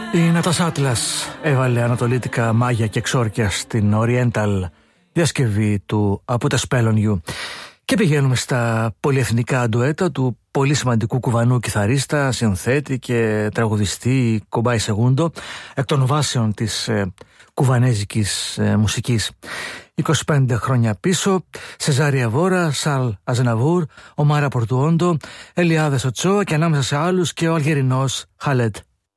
Η Νατάσα Άτλας έβαλε ανατολίτικα μάγια και εξόρκια στην Oriental διασκευή του «Από τα Spell on You». Και πηγαίνουμε στα πολυεθνικά ντουέτα του πολύ σημαντικού κουβανού κιθαρίστα, συνθέτη και τραγουδιστή Κομπάι Σεγούντο, εκ των βάσεων της κουβανέζικης μουσικής. 25 χρόνια πίσω, Σεζάρια Βόρα, Σαλ Αζεναβούρ, Ομάρα Πορτουόντο, Ελιάδες Οτσόα και ανάμεσα σε άλλους και ο Αλγερινός Χαλέτ